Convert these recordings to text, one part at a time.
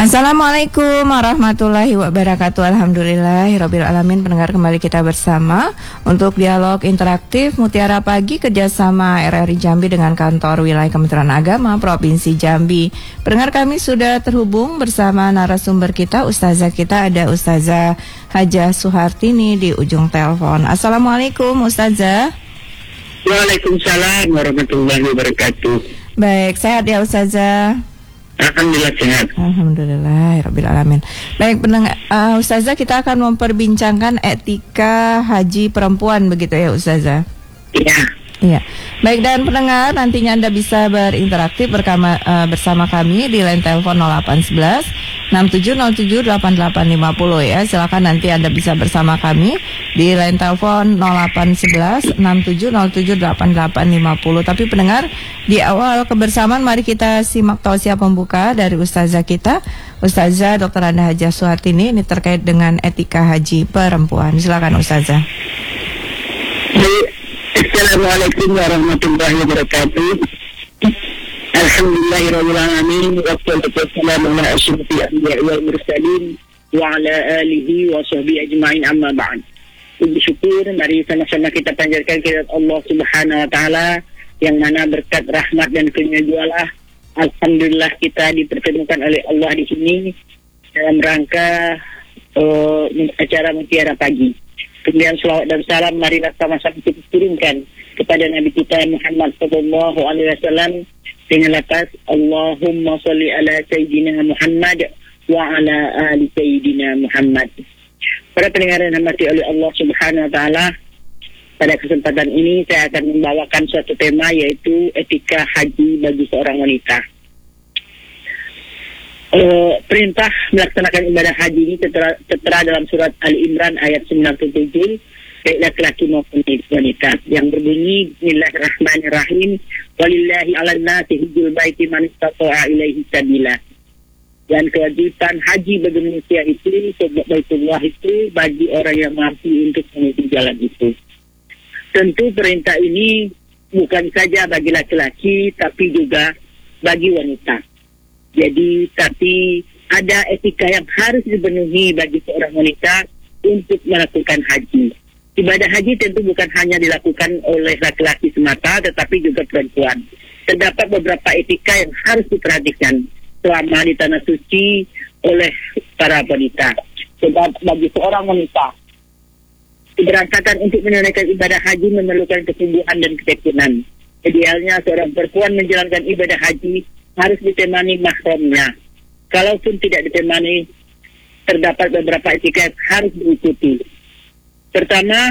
Assalamualaikum warahmatullahi wabarakatuh. Alhamdulillahirabbil alamin. Pendengar, kembali kita bersama untuk dialog interaktif Mutiara Pagi kerjasama RRI Jambi dengan kantor wilayah Kementerian Agama Provinsi Jambi. Pendengar, kami sudah terhubung bersama narasumber kita, ustazah kita, ada Ustazah Hajah Suhartini di ujung telepon. Assalamualaikum Ustazah. Waalaikumsalam warahmatullahi wabarakatuh. Baik, sehat ya Ustazah? Alhamdulillah sehat. Alhamdulillah rabbil alamin. Baik pendengar, Ustazah, kita akan memperbincangkan etika haji perempuan, begitu ya Ustazah? Iya. Iya. Baik, dan pendengar, nantinya Anda bisa berinteraksi bersama kami di line telepon 0811 6707 8850 ya. Silakan nanti Anda bisa bersama kami di line telepon 0811 6707 8850. Tapi pendengar, di awal kebersamaan mari kita simak tausiah pembuka dari Ustazah kita, Ustazah Dr. Anda Hajah Suhartini, ini terkait dengan etika haji perempuan. Silakan Ustazah. Assalamualaikum warahmatullahi wabarakatuh. Alhamdulillahirabbil alamin, wassalatu wassalamu ala asyrafil anbiya'i wal mursalin wa ala alihi wa sahbihi ajma'in, amma ba'd. Puji syukur, mari sama-sama kita panjatkan kehadirat Allah Subhanahu wa taala yang mana berkat rahmat dan karunia-Nya, alhamdulillah kita dipertemukan oleh Allah di sini dalam rangka acara Mutiara Pagi. Kemudian selawat dan salam marilah sama-sama kita turunkan kepada Nabi kita Muhammad sallallahu alaihi wasallam dengan lafaz Allahumma shalli ala sayyidina Muhammad wa ala ali sayyidina Muhammad. Para pendengar yang dirahmati oleh Allah Subhanahu wa taala, pada kesempatan ini saya akan membawakan suatu tema, yaitu etika haji bagi seorang wanita. Perintah melaksanakan ibadah haji ini tertera dalam surat Ali Imran ayat 97, baik laki-laki maupun wanita, yang berbunyi Bismillahirrahmanirrahim, walillahi 'alan nasi hijjul baiti man istata'a ilaihi sabila. Dan kewajiban haji bagi manusia itu, sebab Baitullah itu bagi orang yang mampu untuk menuju jalan itu. Tentu perintah ini bukan saja bagi laki-laki, tapi juga bagi wanita. Jadi, tapi ada etika yang harus dipenuhi bagi seorang wanita untuk melakukan haji. Ibadah haji tentu bukan hanya dilakukan oleh laki-laki semata, tetapi juga perempuan. Terdapat beberapa etika yang harus diperhatikan selama di tanah suci oleh para wanita. Sebab bagi seorang wanita, keberangkatan untuk menunaikan ibadah haji memerlukan kesungguhan dan ketekunan. Idealnya seorang perempuan menjalankan ibadah haji harus ditemani mahramnya. Kalaupun tidak ditemani, terdapat beberapa etika yang harus diikuti. Pertama,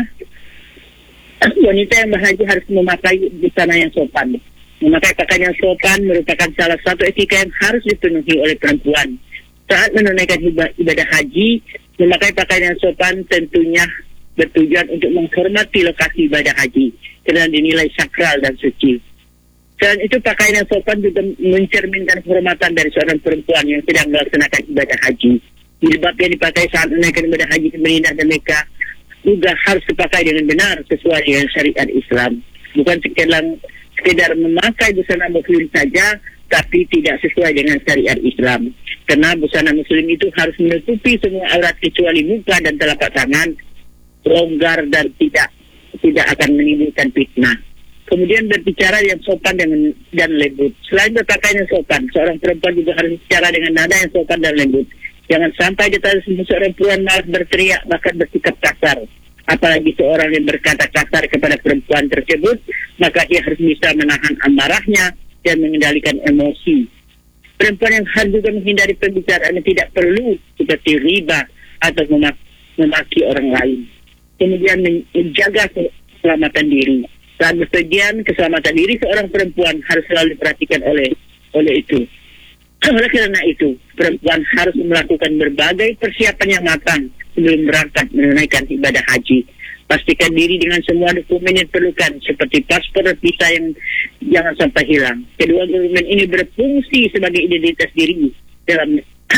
wanita yang berhaji harus memakai busana yang sopan. Memakai pakaian yang sopan merupakan salah satu etika yang harus dipenuhi oleh perempuan. Saat menunaikan ibadah haji, memakai pakaian yang sopan tentunya bertujuan untuk menghormati lokasi ibadah haji, karena dinilai sakral dan suci. Selain itu, pakaian yang sopan juga mencerminkan kehormatan dari seorang perempuan yang sedang melaksanakan ibadah haji. Jilbab yang dipakai saat menunaikan ibadah haji ke Madinah dan Mekah juga harus dipakai dengan benar sesuai dengan syariat Islam. Bukan sekedar memakai busana muslim saja, tapi tidak sesuai dengan syariat Islam. Karena busana muslim itu harus menutupi semua aurat kecuali muka dan telapak tangan, longgar dan tidak akan menimbulkan fitnah. Kemudian berbicara yang sopan dan lembut. Selain berpakaian yang sopan, seorang perempuan juga harus bicara dengan nada yang sopan dan lembut. Jangan sampai di atas seorang perempuan malah berteriak, bahkan bersikap kasar. Apalagi seorang yang berkata kasar kepada perempuan tersebut, maka dia harus bisa menahan amarahnya dan mengendalikan emosi. Perempuan yang harus juga menghindari pembicaraan yang tidak perlu, seperti riba atau memaki orang lain. Kemudian menjaga keselamatan diri. Saat berpergian, keselamatan diri seorang perempuan harus selalu diperhatikan oleh itu. Oleh karena itu, perempuan harus melakukan berbagai persiapan yang matang sebelum berangkat menunaikan ibadah haji. Pastikan diri dengan semua dokumen yang diperlukan, seperti paspor dan visa yang jangan sampai hilang. Kedua dokumen ini berfungsi sebagai identitas diri dalam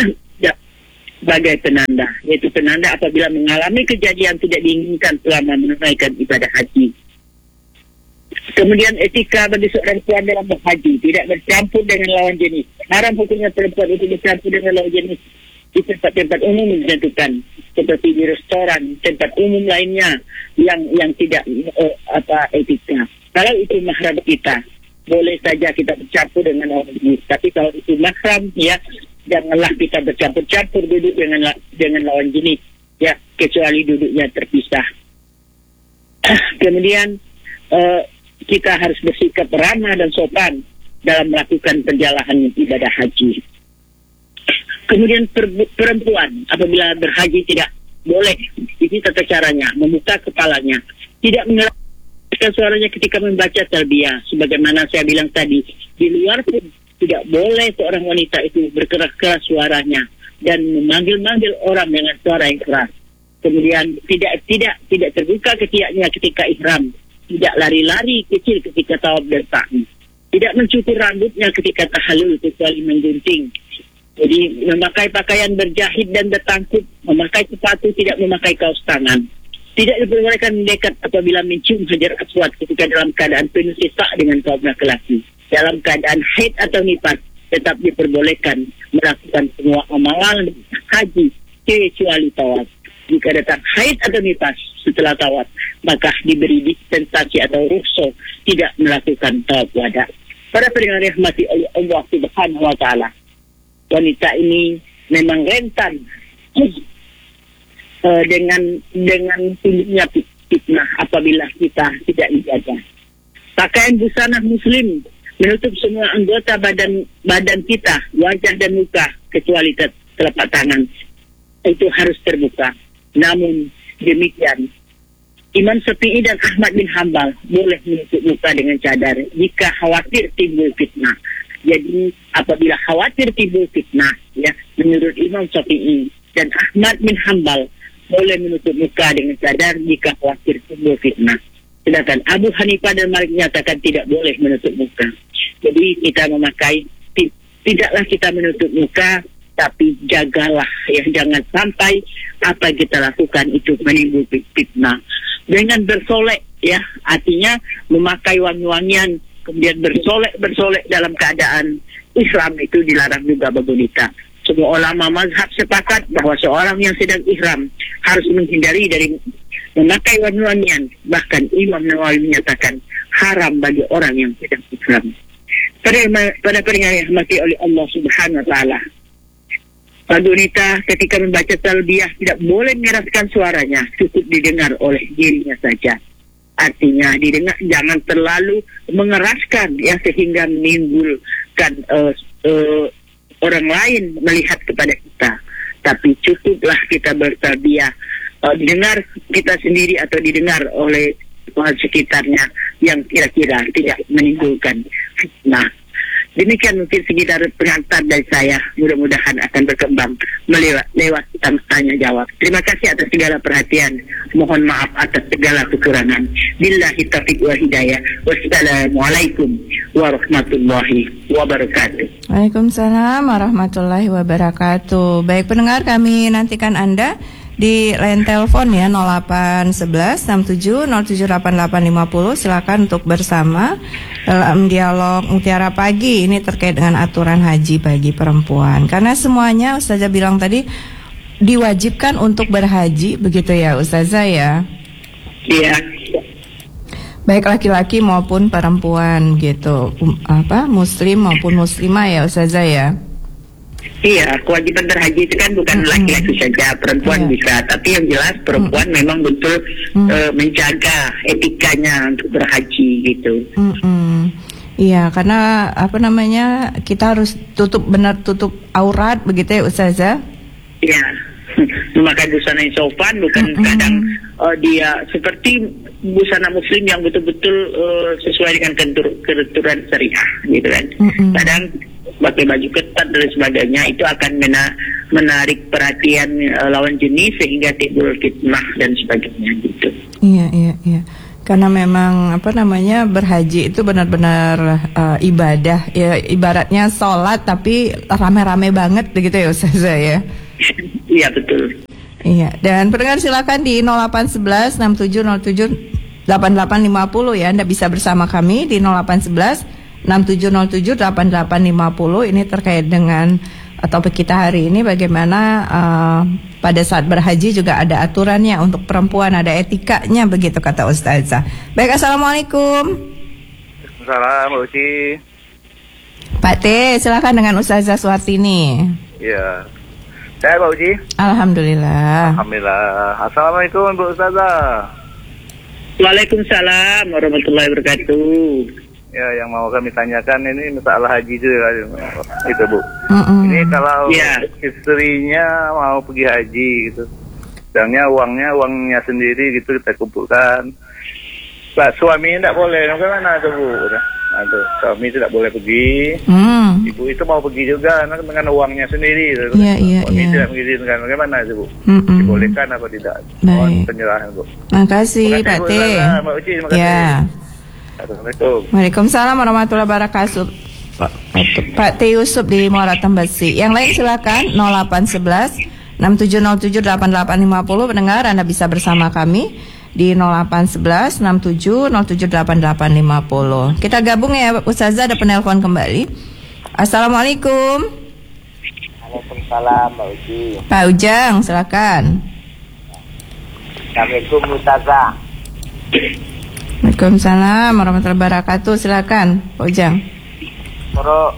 sebagai penanda, yaitu penanda apabila mengalami kejadian tidak diinginkan selama menunaikan ibadah haji. Kemudian etika bagi seorang perempuan dalam berhaji, tidak bercampur dengan lawan jenis. Haram hukumnya perempuan itu bercampur dengan lawan jenis di tempat-tempat umum ditentukan, seperti di restoran, tempat umum lainnya yang tidak etika. Kalau itu mahram kita, boleh saja kita bercampur dengan lawan jenis. Tapi kalau itu mahram, ya, janganlah kita bercampur-campur duduk dengan lawan jenis, ya, kecuali duduknya terpisah. Kemudian kita harus bersikap ramah dan sopan dalam melakukan perjalanan ibadah haji. Kemudian perempuan apabila berhaji tidak boleh, ini tata caranya, membuka kepalanya, tidak mengeraskan suaranya ketika membaca talbiyah. Sebagaimana saya bilang tadi, di luar pun tidak boleh seorang wanita itu berkeras-keras suaranya dan memanggil-manggil orang dengan suara yang keras. Kemudian tidak terbuka ketiaknya ketika ihram, tidak lari-lari kecil ketika tawaf dan sa'i, tidak mencukur rambutnya ketika tahallul kecuali menggunting. Jadi memakai pakaian berjahit dan bertangkup, memakai sepatu, tidak memakai kaos tangan. Tidak diperbolehkan mendekat apabila mencium hajar aswad ketika dalam keadaan penuh sesak dengan kaum laki-laki. Dalam keadaan haid atau nifas tetap diperbolehkan melakukan semua amalan haji kecuali tawaf. Jika datang haid atau nifas setelah tawaf, maka diberi dispensasi atau rukhsah tidak melakukan tawaf wada. Para pendengar yang dirahmati oleh Allah Subhanahu wa taala, wanita ini memang rentan dengan tingginya fitnah apabila kita tidak ibadah. Pakaian busana muslim menutup semua anggota badan kita, wajah dan muka kecuali telapak tangan. Itu harus terbuka. Namun demikian, Imam Syafi'i dan Ahmad bin Hanbal boleh menutup muka dengan cadar jika khawatir timbul fitnah. Jadi apabila khawatir timbul fitnah, ya, menurut Imam Syafi'i dan Ahmad bin Hanbal boleh menutup muka dengan cadar jika khawatir timbul fitnah. Sedangkan Abu Hanifah dan Malik menyatakan tidak boleh menutup muka. Jadi kita tidaklah kita menutup muka, tapi jagalah, ya, jangan sampai apa yang kita lakukan itu menimbulkan fitnah. Dengan bersolek, ya, artinya memakai wangi-wangian, kemudian bersolek dalam keadaan ihram itu dilarang juga bagi wanita. Semua ulama mazhab sepakat bahwa seorang yang sedang ihram harus menghindari dari memakai wangi-wangian. Bahkan Imam Nawawi menyatakan haram bagi orang yang sedang ihram. Pada pendengar yang dirahmati oleh Allah Subhanahu wa taala, bagi wanita ketika membaca talbiyah tidak boleh mengeraskan suaranya, cukup didengar oleh dirinya saja. Artinya didengar, jangan terlalu mengeraskan, ya, sehingga menimbulkan orang lain melihat kepada kita. Tapi cukuplah kita bertalbiyah, didengar kita sendiri atau didengar oleh sekitarnya yang kira-kira tidak menimbulkan fitnah. Demikian mungkin sekitar pengantar dari saya. Mudah-mudahan akan berkembang lewat tanya jawab. Terima kasih atas segala perhatian. Mohon maaf atas segala kekurangan. Billahi taufiq wa hidayah. Wassalamualaikum warahmatullahi wabarakatuh. Waalaikumsalam warahmatullahi wabarakatuh. Baik pendengar, kami nantikan Anda di line telepon ya 0811 67 078850. Silakan untuk bersama dalam dialog Mutiara Pagi ini terkait dengan aturan haji bagi perempuan. Karena semuanya Ustazah bilang tadi diwajibkan untuk berhaji, begitu ya Ustazah ya? Iya. Baik laki-laki maupun perempuan gitu. Muslim maupun muslimah ya Ustazah ya? Iya, kewajiban berhaji itu kan bukan laki-laki saja, perempuan bisa. Tapi yang jelas perempuan memang betul menjaga etikanya untuk berhaji gitu. Iya, karena kita harus tutup aurat begitu ya Ustazah? Iya, memakai busana yang sopan, bukan kadang dia seperti busana muslim yang betul-betul sesuai dengan ketentuan syariah gitu kan. Kadang pakai baju ketat dan sebagainya itu akan menarik perhatian lawan jenis sehingga timbul fitnah dan sebagainya gitu. Iya. Karena memang berhaji itu benar-benar ibadah ya, ibaratnya sholat tapi rame-rame banget begitu ya Ustazah ya. Iya betul. Iya, dan pendengar silakan di 0811 6707 8850 ya. Anda bisa bersama kami di 0811 6707 8850. Ini terkait dengan topik kita hari ini, bagaimana pada saat berhaji juga ada aturannya untuk perempuan, ada etikanya begitu kata Ustazah. Baik, Assalamualaikum. Assalamualaikum, Mbak Uci. Pak T, silakan dengan Ustazah Suwartini. Iya. Saya Mbak Uci. Alhamdulillah. Alhamdulillah. Assalamualaikum Bu Ustazah. Waalaikumsalam warahmatullahi wabarakatuh. Ya, yang mau kami tanyakan ini masalah haji itu ya, itu Bu. Ini kalau istrinya mau pergi haji gitu, sedangnya uangnya sendiri gitu kita kumpulkan. Nah, suami tidak boleh, bagaimana tuh Bu? Nah, tuh, suami tidak boleh pergi. Ibu itu mau pergi juga dengan uangnya sendiri. Gitu. Suami tidak mengizinkan, bagaimana itu Bu? Dibolehkan atau tidak? Mohon penyerahan Bu. Makasih Pak T. Mbak Uci, makasih. Ya. Assalamualaikum. Waalaikumsalam warahmatullahi wabarakatuh. Pak T. Yusuf di Muara Tembesi. Yang lain silakan 0811 6707 8850. Pendengar, Anda bisa bersama kami di 0811 6707 8850. Kita gabung ya Ustazah, ada penelpon kembali. Assalamualaikum. Waalaikumsalam Mbak Uci. Pak Ujang, silakan. Assalamualaikum Ustazah. Waalaikumsalam warahmatullahi wabarakatuh. Silakan Pak Ujang. Kalau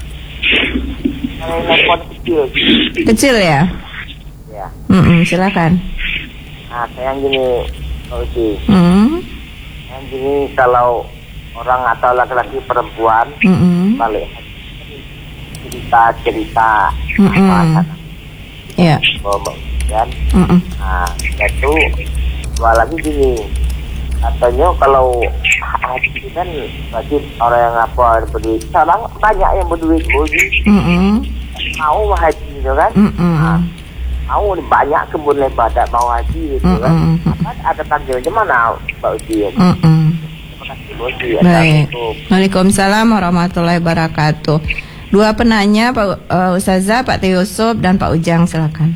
telepon kecil. Kecil ya? Ya. Silakan. Nah, saya yang gini Mbak Uci. Yang gini, kalau orang atau laki-laki perempuan balik cerita apa ya kan. Nah, itu dua lagi gini, katanya kalau haji itu kan wajib orang yang apa berduit. Sekarang banyak yang berduit mau haji gitu kan. Nah, mau banyak kebun lebar tak mau haji gitu kan. Ada takdirnya mana Mbak Uci? Terima kasih Mbak Uci. Baik. Waalaikumsalam warahmatullahi wabarakatuh. Dua penanya Pak Ustazah, Pak T. Yusuf dan Pak Ujang, silakan.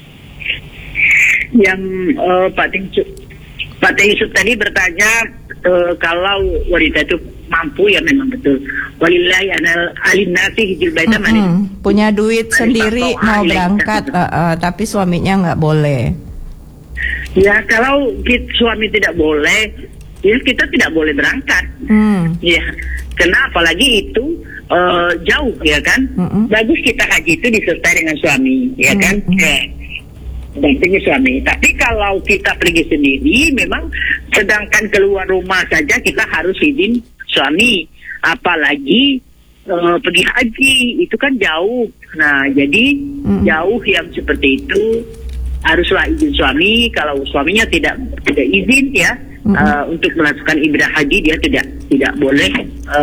Yang Pak T. Yusuf tadi bertanya kalau wanita itu mampu, ya memang betul. Walillahi alinasi hijil baita punya duit sendiri mau berangkat, tapi suaminya nggak boleh. Ya, kalau suami tidak boleh, ya kita tidak boleh berangkat. Ya, karena apalagi itu jauh ya kan. Bagus kita haji itu disertai dengan suami, ya kan. Dampingi suami. Tapi kalau kita pergi sendiri, memang sedangkan keluar rumah saja kita harus izin suami, apalagi pergi haji itu kan jauh. Nah, jadi jauh yang seperti itu haruslah izin suami. Kalau suaminya tidak izin ya untuk melakukan ibadah haji, dia tidak boleh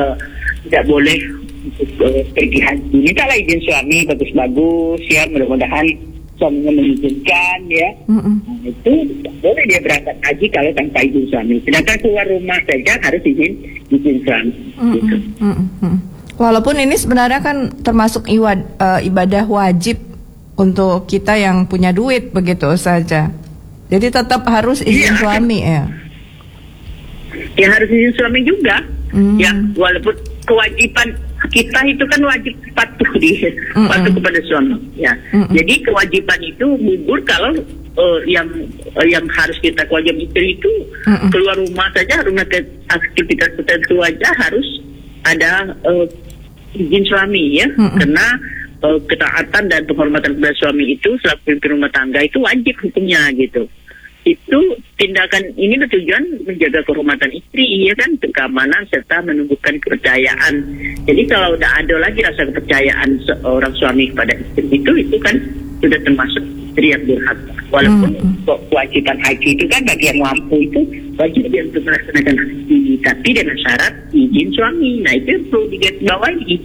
untuk pergi haji. Mintalah izin suami, bagus-bagus ya, mudah-mudahan suaminya mengizinkan ya. Itu boleh dia berangkat haji kalau tanpa izin suami. Sedangkan keluar rumah saja harus izin suami. Gitu. Walaupun ini sebenarnya kan termasuk ibadah wajib untuk kita yang punya duit begitu saja. Jadi tetap harus izin suami ya. Ya harus izin suami juga. Ya, walaupun kewajiban kita itu kan wajib patuh kepada suami. Ya. Jadi kewajiban itu gugur kalau yang harus kita kewajiban itu keluar rumah saja, harus aktivitas tertentu aja harus ada izin suami ya. Karena ketaatan dan penghormatan kepada suami itu selaku pemimpin rumah tangga itu wajib hukumnya gitu. Itu tindakan ini bertujuan menjaga kehormatan istri ya kan, keamanan serta menumbuhkan kepercayaan. Jadi kalau udah ada lagi rasa kepercayaan seorang suami kepada istri itu kan sudah termasuk istri yang durhaka. Walaupun kewajiban haji itu kan bagi yang mampu itu wajib dia untuk melaksanakan haji, tapi dengan syarat izin suami. Nah itu perlu digarisbawahi.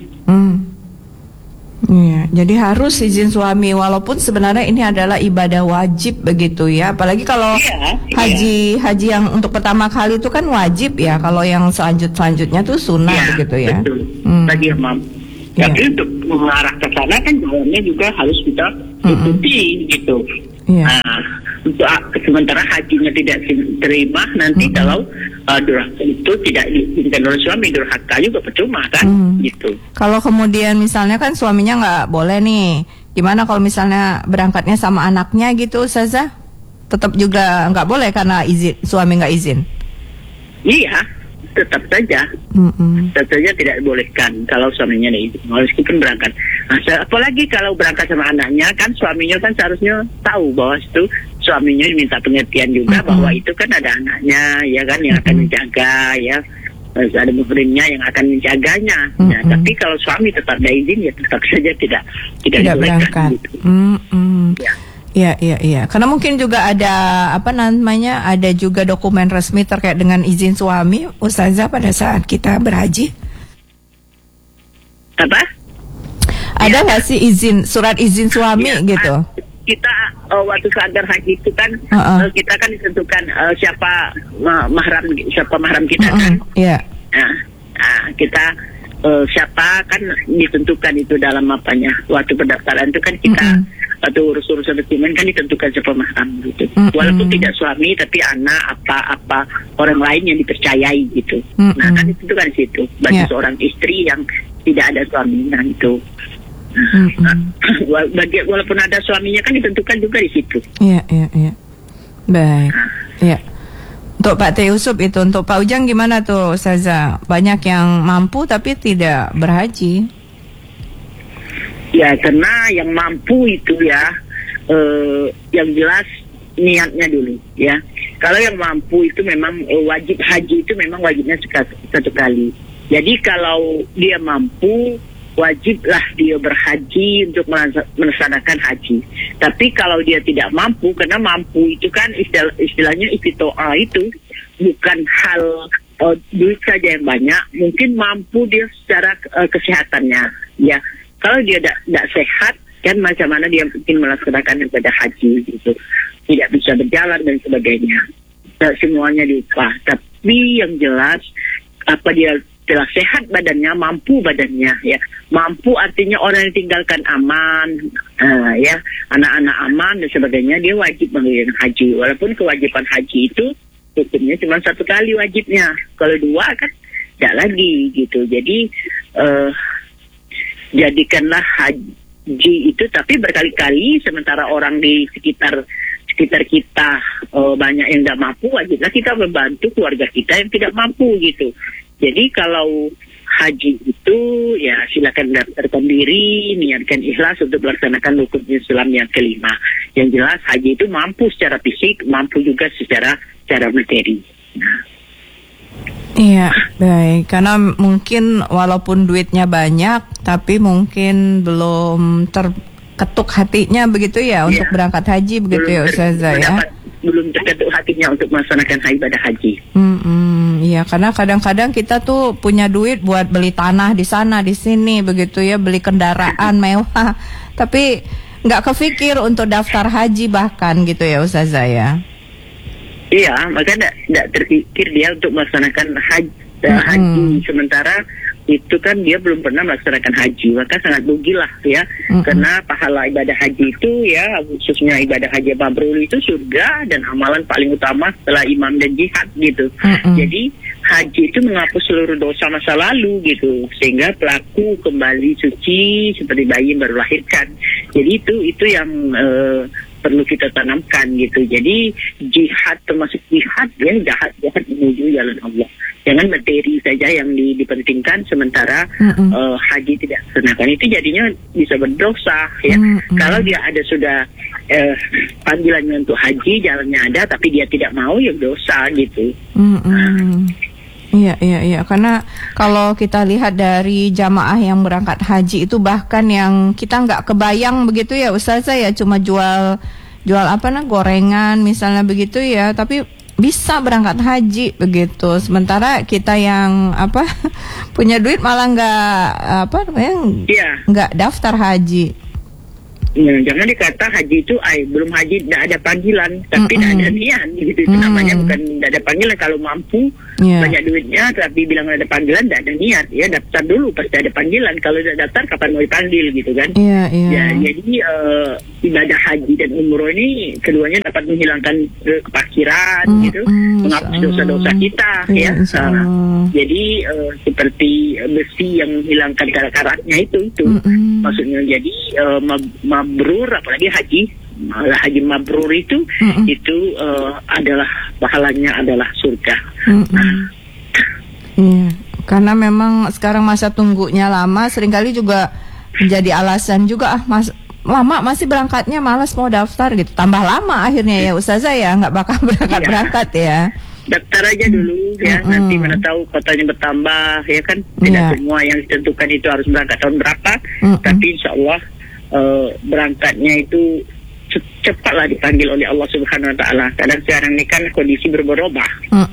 Iya, jadi harus izin suami walaupun sebenarnya ini adalah ibadah wajib begitu ya. Apalagi kalau haji yang untuk pertama kali itu kan wajib ya. Kalau yang selanjutnya tuh sunnah begitu ya. Betul. Bagi yang mampu. Tapi untuk mengarah ke sana kan jalannya juga harus kita ikuti gitu. Nah, untuk sementara hajinya tidak terima nanti kalau durhaka itu tidak diizinkan oleh suami, durhaka juga percuma kan, gitu. Kalau kemudian misalnya kan suaminya nggak boleh nih, gimana kalau misalnya berangkatnya sama anaknya gitu, Ustazah? Tetap juga nggak boleh karena suami nggak izin? Iya, tetap saja. Tetap saja tidak dibolehkan kalau suaminya tidak izin, meskipun berangkat. Nah, apalagi kalau berangkat sama anaknya, kan suaminya kan seharusnya tahu bahwa itu suaminya diminta pengertian juga bahwa itu kan ada anaknya, ya kan, yang akan menjaga, ya. Ada muhrimnya yang akan menjaganya. Nah, tapi kalau suami tetap tidak izin, ya tetap saja tidak berangkat. Gitu. Iya. Karena mungkin juga ada ada juga dokumen resmi terkait dengan izin suami, Ustazah, pada saat kita berhaji. Apa? Ada nggak sih surat izin suami gitu? Kita waktu sadar haji itu kan kita kan ditentukan siapa mahram kita kan. Iya. Nah, kita siapa kan ditentukan itu dalam waktu pendaftaran itu kan kita waktu urus-urusan dokumen kan ditentukan siapa mahram gitu. Walaupun tidak suami tapi anak apa orang lain yang dipercayai gitu. Nah, kan ditentukan di situ bagi seorang istri yang tidak ada suaminya itu. Walaupun ada suaminya kan ditentukan juga di situ. Iya. Baik. Iya. Untuk Pak Teh Yusuf itu, untuk Pak Ujang gimana tuh, Ustazah? Banyak yang mampu tapi tidak berhaji. Ya, karena yang mampu itu ya, yang jelas niatnya dulu ya. Kalau yang mampu itu memang wajib haji itu memang wajibnya satu kali. Jadi kalau dia mampu, wajiblah dia berhaji untuk melaksanakan haji. Tapi kalau dia tidak mampu, karena mampu itu kan istilahnya istitoah itu bukan hal duit saja yang banyak, mungkin mampu dia secara kesehatannya. Ya, kalau dia tidak sehat, kan macam mana dia mungkin melaksanakan ibadah haji gitu, tidak bisa berjalan dan sebagainya. Semuanya diupah. Tapi yang jelas dia telah sehat badannya, mampu badannya, ya. Mampu artinya orang yang tinggalkan aman, ya, anak-anak aman dan sebagainya, dia wajib menunaikan haji. Walaupun kewajiban haji itu hukumnya cuma satu kali wajibnya. Kalau dua kan tidak lagi gitu. Jadi jadikanlah haji itu tapi berkali-kali, sementara orang di sekitar kita banyak yang tidak mampu, wajiblah kita membantu keluarga kita yang tidak mampu gitu. Jadi kalau haji itu ya silakan daftarkan diri, niatkan ikhlas untuk melaksanakan rukun Islam yang kelima. Yang jelas haji itu mampu secara fisik, mampu juga secara materi. Iya, baik. Karena mungkin walaupun duitnya banyak, tapi mungkin belum terketuk hatinya begitu ya untuk berangkat haji begitu ya, Ustazah ya. Belum terketuk hatinya untuk melaksanakan ibadah haji. Iya, karena kadang-kadang kita tuh punya duit buat beli tanah di sana di sini begitu ya, beli kendaraan mewah, tapi nggak kepikir untuk daftar haji bahkan gitu ya, Ustazah ya. Iya, maka tidak terpikir dia untuk melaksanakan haji, sementara itu kan dia belum pernah melaksanakan haji, maka sangat rugilah ya. Karena pahala ibadah haji itu ya, khususnya ibadah haji mabrur itu surga dan amalan paling utama setelah imam dan jihad gitu. Jadi haji itu menghapus seluruh dosa masa lalu gitu, sehingga pelaku kembali suci seperti bayi yang baru lahirkan. Jadi itu yang perlu kita tanamkan gitu. Jadi jihad, termasuk jihad ya, jihad menuju jalan Allah. Jangan materi saja yang dipentingkan, sementara haji tidak dilaksanakan. Itu jadinya bisa berdosa ya. Kalau dia ada sudah panggilannya untuk haji, jalannya ada, tapi dia tidak mau, ya dosa gitu. Iya. Karena kalau kita lihat dari jamaah yang berangkat haji itu bahkan yang kita nggak kebayang begitu ya, Ustazah ya, cuma jual gorengan misalnya begitu ya, tapi bisa berangkat haji begitu. Sementara kita yang punya duit malah nggak daftar haji. Ya, jangan dikata haji itu belum haji, tidak ada panggilan, tapi tidak ada niat gitu. Itu namanya bukan tidak ada panggilan. Kalau mampu banyak duitnya, tapi bilang ada panggilan, tidak ada niat. Ya daftar dulu, pasti ada panggilan. Kalau tidak daftar, kapan mau dipanggil gitu kan? Ya, jadi ibadah haji dan umroh ini keduanya dapat menghilangkan kepakiran, gitu, menghapus dosa-dosa kita, ya. Jadi seperti besi yang menghilangkan karat-karatnya itu. Maksudnya jadi mabrur, apalagi haji mabrur itu adalah pahalanya adalah surga. Karena memang sekarang masa tunggunya lama, seringkali juga menjadi alasan juga lama masih berangkatnya, malas mau daftar gitu. Tambah lama akhirnya ya Ustazah ya, nggak bakal berangkat ya. Daftar aja dulu ya, nanti mana tahu kotanya bertambah ya kan. Tidak semua yang ditentukan itu harus berangkat tahun berapa, tapi insya Allah berangkatnya itu cepatlah dipanggil oleh Allah Subhanahu Wa Taala. Kadang sekarang ini kan kondisi berubah.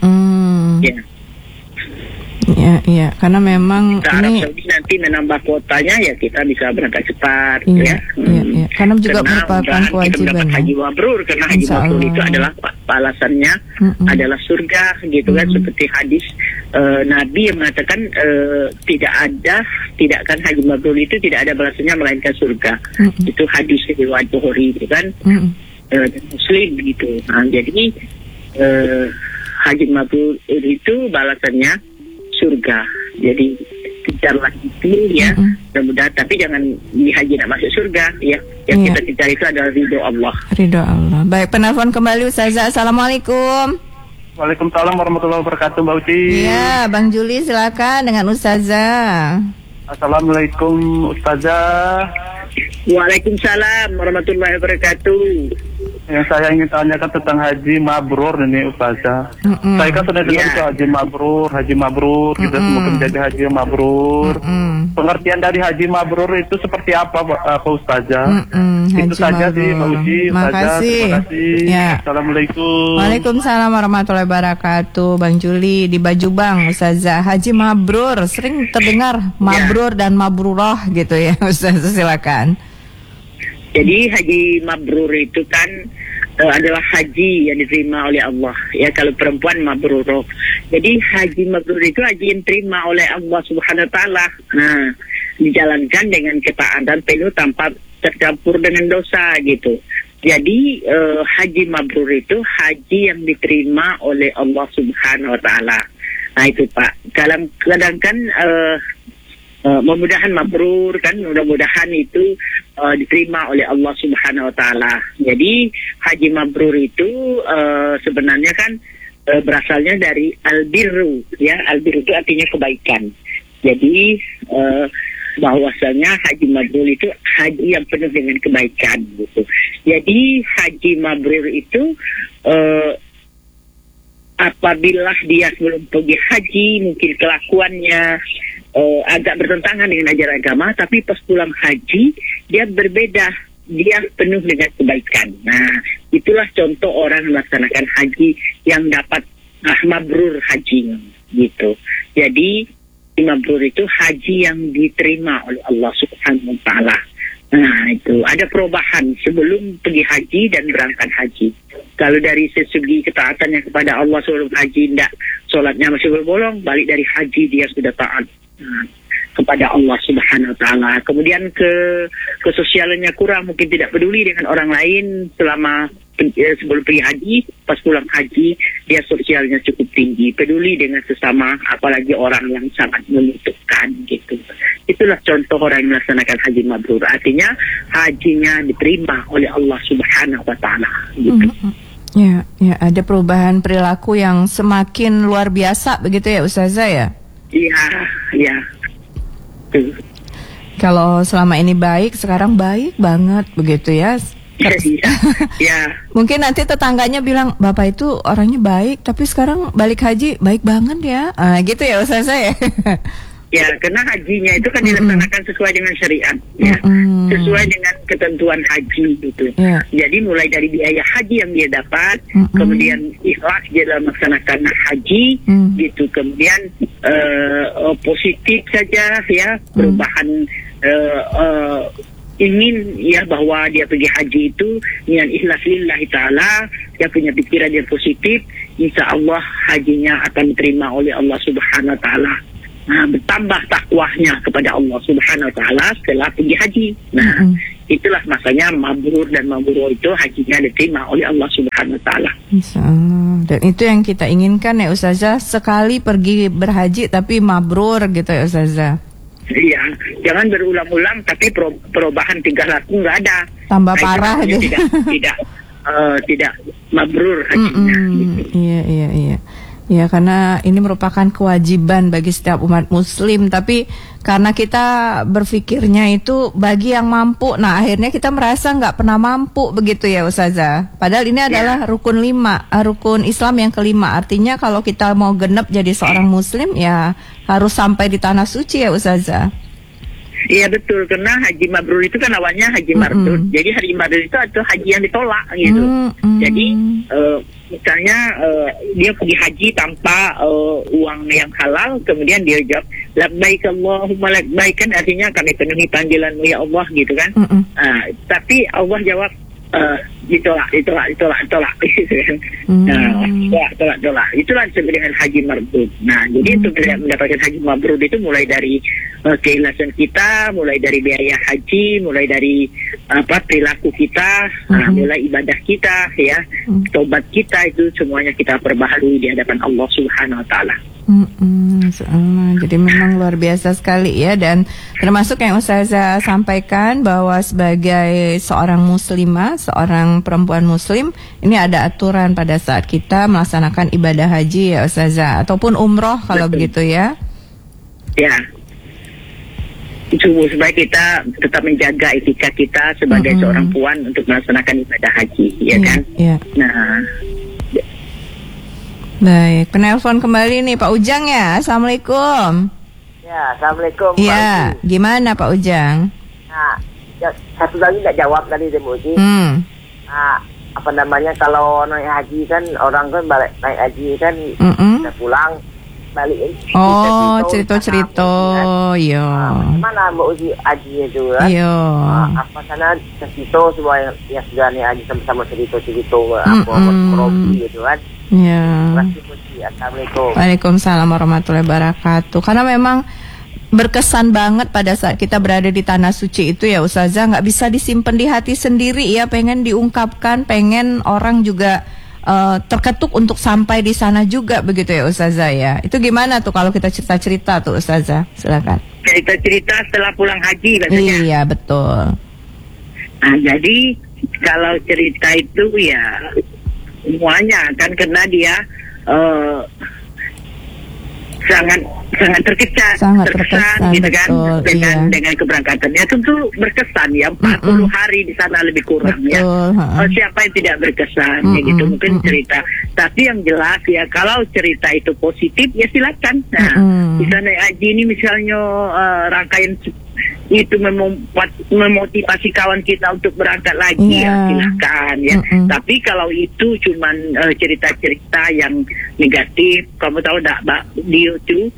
Iya, karena memang kita ini Arab Saudi nanti menambah kuotanya, ya kita bisa berangkat cepat. Karena juga merupakan kewajiban. Kita mendapat haji mabrur, karena haji mabrur itu adalah balasannya adalah surga, gitu kan. Seperti hadis Nabi yang mengatakan tidak akan haji mabrur itu tidak ada balasannya melainkan surga. Itu hadis riwayat Bukhari, gitu kan. Muslim begitu. Nah, jadi haji mabrur itu balasannya surga. Jadi kejarlah itu ya, mudah-mudahan. Tapi jangan di haji nak masuk surga ya. Yang kita kejar itu adalah ridho Allah. Ridho Allah. Baik, penelpon kembali Ustazah. Assalamualaikum. Waalaikumsalam warahmatullahi wabarakatuh, Mbak Uci. Iya, Bang Juli silakan dengan Ustazah. Assalamualaikum Ustazah. Waalaikumsalam warahmatullahi wabarakatuh. Yang saya ingin tanyakan tentang haji mabrur ini Ustazah. Saya kan sudah dengar itu haji mabrur, kita semoga menjadi haji mabrur. Pengertian dari haji mabrur itu seperti apa Pak Ustazah? Itu saja sih Mbak Uci. Makasih. Terima kasih. Ya. Assalamualaikum. Waalaikumsalam warahmatullahi wabarakatuh. Bang Juli di Bajubang, Ustazah. Haji mabrur, sering terdengar mabrur dan mabrurah gitu ya Ustazah, silakan. Jadi haji mabrur itu kan adalah haji yang diterima oleh Allah. Ya, kalau perempuan mabruroh. Jadi haji mabrur itu haji yang diterima oleh Allah Subhanahu Wa Taala. Nah, dijalankan dengan ketaatan penuh tanpa tercampur dengan dosa gitu. Jadi haji mabrur itu haji yang diterima oleh Allah Subhanahu Wa Taala. Nah itu Pak. Kadang kan mudah-mudahan mabrur kan, mudah-mudahan itu diterima oleh Allah Subhanahu Wa Taala. Jadi haji mabrur itu sebenarnya kan berasalnya dari albirru ya. Albirru itu artinya kebaikan. Jadi bahwasanya haji mabrur itu haji yang penuh dengan kebaikan gitu. Jadi haji mabrur itu apabila dia sebelum pergi haji mungkin kelakuannya agak bertentangan dengan ajaran agama, tapi pas pulang haji dia berbeda, dia penuh dengan kebaikan. Nah, itulah contoh orang melaksanakan haji yang dapat mabrur haji gitu. Jadi mabrur itu haji yang diterima oleh Allah Subhanahu Wa Taala. Nah, itu ada perubahan sebelum pergi haji dan berangkat haji. Kalau dari segi ketaatannya kepada Allah sebelum haji, tidak, sholatnya masih berbolong, balik dari haji dia sudah taat kepada Allah Subhanahu Wa Taala. Kemudian kesosialannya kurang, mungkin tidak peduli dengan orang lain selama sebelum pergi haji. Pas pulang haji dia sosialnya cukup tinggi, peduli dengan sesama, apalagi orang yang sangat membutuhkan gitu. Itulah contoh orang yang melaksanakan haji mabrur. Artinya hajinya diterima oleh Allah Subhanahu Wa Taala gitu. Ya, ada perubahan perilaku yang semakin luar biasa begitu ya Ustazah ya? Iya. Kalau selama ini baik, sekarang baik banget begitu ya. Iya. Mungkin nanti tetangganya bilang, Bapak itu orangnya baik, tapi sekarang balik haji baik banget ya. Gitu ya Ustazah ya. Ya, karena hajinya itu kan dilaksanakan sesuai dengan syariat, ya, sesuai dengan ketentuan haji gitu. Jadi mulai dari biaya haji yang dia dapat, kemudian ikhlas dia dalam melaksanakan haji, gitu. Kemudian positif saja, ya, perubahan ingin ya bahwa dia pergi haji itu dengan ikhlas lillahi ta'ala, dia punya pikiran yang positif, insya Allah hajinya akan diterima oleh Allah Subhanahu wa ta'ala. Nah, bertambah takwahnya kepada Allah Subhanahu wa ta'ala setelah pergi haji. Nah, itulah masanya mabrur, dan mabrur itu hajinya diterima oleh Allah Subhanahu wa ta'ala. Dan itu yang kita inginkan ya Ustazah, sekali pergi berhaji tapi mabrur gitu ya Ustazah. Iya, jangan berulang-ulang tapi perubahan tingkah laku nggak ada. Tambah parah gitu. Tidak mabrur hajinya. Gitu. Iya. Ya, karena ini merupakan kewajiban bagi setiap umat muslim, tapi karena kita berpikirnya itu bagi yang mampu, nah akhirnya kita merasa nggak pernah mampu begitu ya Ustazah. Padahal ini adalah rukun Islam yang kelima. Artinya kalau kita mau genep jadi seorang muslim ya harus sampai di tanah suci ya Ustazah. Iya betul, karena haji mabrur itu kan awalnya haji mardud. Jadi haji mardud itu atau haji yang ditolak gitu. Jadi misalnya dia pergi haji tanpa uang yang halal, kemudian dia jawab labbaik Allahumma labbaik, kan artinya kami penuhi panggilanmu ya Allah gitu kan. Tapi Allah jawab ditolak. Tolak. Itulah disebut dengan haji mardud. Nah, jadi untuk mendapatkan haji mabrur itu mulai dari keikhlasan kita, mulai dari biaya haji, mulai dari perilaku kita, mulai ibadah kita, ya, tobat kita, itu semuanya kita perbaharui di hadapan Allah Subhanahu wa ta'ala. Jadi memang luar biasa sekali ya, dan termasuk yang Ustazah sampaikan bahwa sebagai seorang muslimah, seorang perempuan muslim, ini ada aturan pada saat kita melaksanakan ibadah haji ya Ustazah, ataupun umroh kalau begitu ya. Ya, supaya kita tetap menjaga etika kita sebagai seorang puan untuk melaksanakan ibadah haji, ya kan? Nah, baik, penelpon kembali nih Pak Ujang ya. Assalamualaikum. Ya, assalamualaikum. Ya, gimana Pak Ujang? Nah, satu lagi nggak jawab tadi Demo Uji. Nah, apa namanya, kalau naik haji kan orang kan balik naik haji kan udah pulang balik. Cerita-cerita. Iya. Mana Mbak Uji haji itu kan? Iya. Apa sana cerita semua yang sudah naik haji sama-sama cerita apa merobi gitu kan? Ya. Assalamualaikum. Waalaikumsalam warahmatullahi wabarakatuh. Karena memang berkesan banget pada saat kita berada di tanah suci itu ya Ustazah, nggak bisa disimpan di hati sendiri ya, pengen diungkapkan, pengen orang juga terketuk untuk sampai di sana juga begitu ya Ustazah ya. Itu gimana tuh kalau kita cerita-cerita tuh Ustazah? Silakan. Cerita-cerita setelah pulang haji katanya. Iya, betul. Nah, jadi kalau cerita itu ya semuanya kan, karena dia sangat terkesan gitu kan, betul, dengan keberangkatannya tentu berkesan ya, 40 hari di sana lebih kurang, betul, ya. Siapa yang tidak berkesan ya gitu, mungkin cerita. Tapi yang jelas ya, kalau cerita itu positif ya silakan. Nah, di sana haji ini misalnya rangkaian itu memotivasi kawan kita untuk berangkat lagi, ya silakan ya. Tapi kalau itu cuman cerita-cerita yang negatif, kamu tahu tak Mbak, dia tuh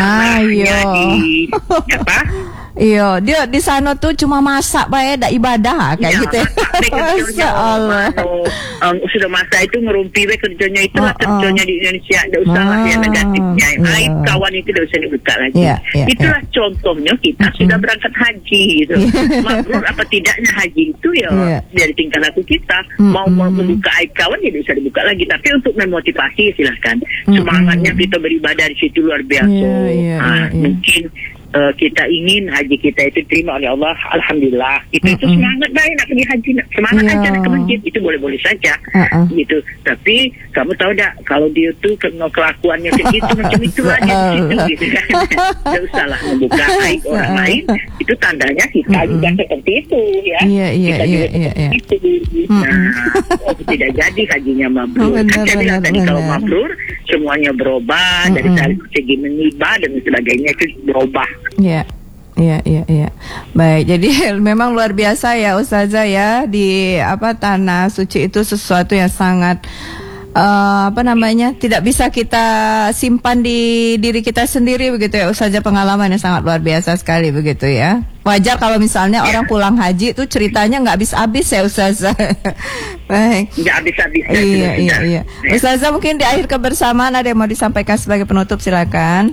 iya, dia di sana tuh cuma masak bae, dak ibadah kayak gitu. Insyaallah. Sudah masa itu ngerumpi we kerjanya, itulah kerjanya di Indonesia, enggak usah lah yang negatifnya. Aib kawan itu enggak usah dibuka lagi. Itulah contohnya kita sudah berangkat haji gitu. Mabrur apa tidaknya haji itu ya dari tingkah laku kita. Mau membuka aib kawan ya bisa dibuka lagi, tapi untuk memotivasi silahkan. Semangatnya kita beribadah di situ luar biasa. Mungkin kita ingin haji kita itu terima oleh Allah, alhamdulillah. Itu semangat baik nak pergi haji, semangat aja nak ke masjid, itu boleh-boleh saja gitu. Tapi kamu tahu tak, kalau dia tuh kena kelakuannya segitu macam itu aja gitu kan. Tidak usahlah membuka aib orang lain, itu tandanya kita juga seperti itu ya. Kita juga seperti itu. Nah, tidak jadi hajinya mabrur. Kan saya bilang tadi, kalau mabrur semuanya berubah, dari segi menibah dan sebagainya itu berubah. Iya. Baik, jadi memang luar biasa ya Ustazah ya, di tanah suci itu sesuatu yang sangat tidak bisa kita simpan di diri kita sendiri begitu ya Ustazah, pengalaman yang sangat luar biasa sekali begitu ya. Wajar kalau misalnya orang pulang haji itu ceritanya nggak habis-habis ya Ustazah. Baik. Nggak habis-habis. Iya. Ustazah, mungkin di akhir kebersamaan ada yang mau disampaikan sebagai penutup, silakan.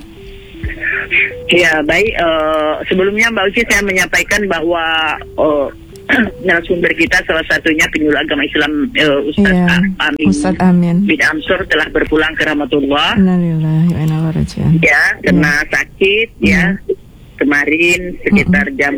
Ya baik, sebelumnya Mbak Uci saya menyampaikan bahwa narasumber kita salah satunya penyuluh agama Islam Ustadz Amin bin Amsur telah berpulang ke rahmatullah. Ya, karena sakit ya kemarin sekitar jam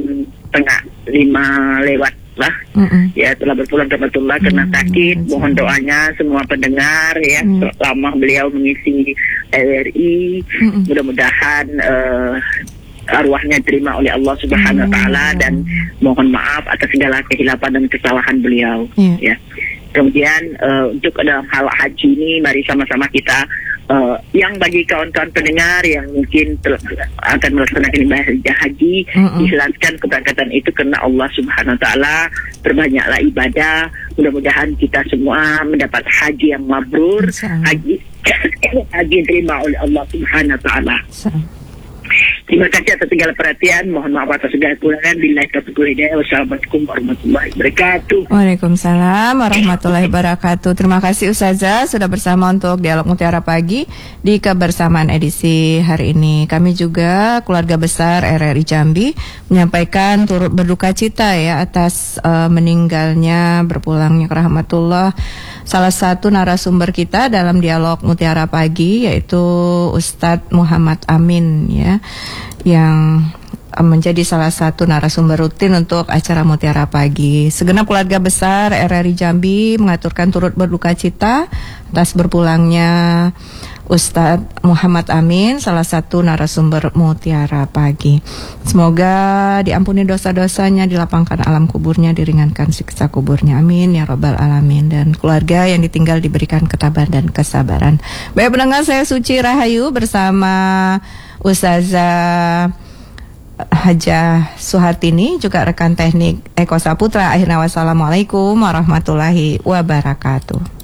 4:30 lewat lah. Ya, telah berpulang ke rahmatullah karena sakit. Mohon doanya semua pendengar ya selama beliau mengisi RRI, mudah-mudahan arwahnya terima oleh Allah Subhanahu wa taala dan mohon maaf atas segala kehilapan dan kesalahan beliau. Ya. Kemudian untuk dalam hal haji ini mari sama-sama kita yang bagi kawan-kawan pendengar yang mungkin akan melaksanakan ibadah haji, ikhlaskan keberangkatan itu karena Allah Subhanahu wa taala, perbanyaklah ibadah, mudah-mudahan kita semua mendapat haji yang mabrur, haji diterima oleh Allah Subhanahu wa taala. Terima kasih atas segala perhatian. Mohon maaf atas segala kekurangan. Billahi taufiq wal hidayah. Wassalamualaikum warahmatullahi wabarakatuh. Waalaikumsalam warahmatullahi wabarakatuh. Terima kasih Ustazah sudah bersama untuk Dialog Mutiara Pagi di kebersamaan edisi hari ini. Kami juga keluarga besar RRI Jambi menyampaikan turut berduka cita ya atas meninggalnya, berpulangnya ke rahmatullah salah satu narasumber kita dalam Dialog Mutiara Pagi, yaitu Ustadz Muhammad Amin ya, yang menjadi salah satu narasumber rutin untuk acara Mutiara Pagi. Segenap keluarga besar RRI Jambi mengaturkan turut berduka cita atas berpulangnya Ustadz Muhammad Amin, salah satu narasumber Mutiara Pagi. Semoga diampuni dosa-dosanya, dilapangkan alam kuburnya, diringankan siksa kuburnya. Amin ya rabbal alamin. Dan keluarga yang ditinggal diberikan ketabahan dan kesabaran. Baik pendengar, saya Suci Rahayu bersama Ustazah Hajah Suhartini, juga rekan teknik Eko Saputra. Akhirnya wassalamualaikum warahmatullahi wabarakatuh.